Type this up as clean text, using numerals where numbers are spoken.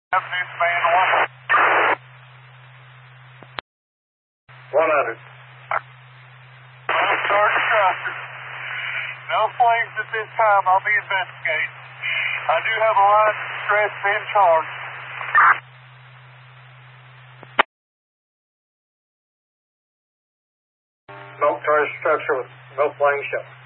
Afternoon, Command 100. Sergeant Crusher. No flames at this time. I'll be investigating. I do have a line of distress in charge. Smoke charge structure with no flame shown.